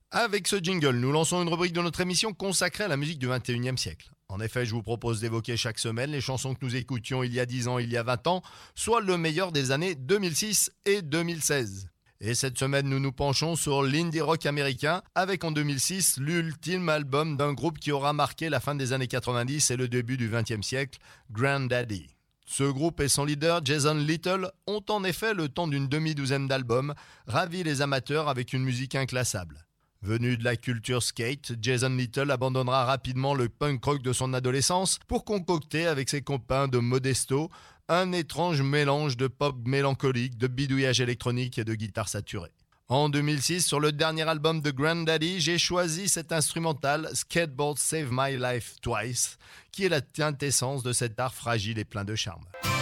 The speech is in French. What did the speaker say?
Avec ce jingle, nous lançons une rubrique de notre émission consacrée à la musique du 21e siècle. En effet, je vous propose d'évoquer chaque semaine les chansons que nous écoutions il y a 10 ans, il y a 20 ans, soit le meilleur des années 2006 et 2016. Et cette semaine, nous nous penchons sur l'indie rock américain, avec en 2006 l'ultime album d'un groupe qui aura marqué la fin des années 90 et le début du 20e siècle, Grandaddy. Ce groupe et son leader, Jason Little, ont en effet, le temps d'une demi-douzaine d'albums, ravi les amateurs avec une musique inclassable. Venu de la culture skate, Jason Little abandonnera rapidement le punk rock de son adolescence pour concocter avec ses copains de Modesto un étrange mélange de pop mélancolique, de bidouillage électronique et de guitare saturée. En 2006, sur le dernier album de Grandaddy, j'ai choisi cet instrumental Skateboard Save My Life Twice, qui est la quintessence de cet art fragile et plein de charme.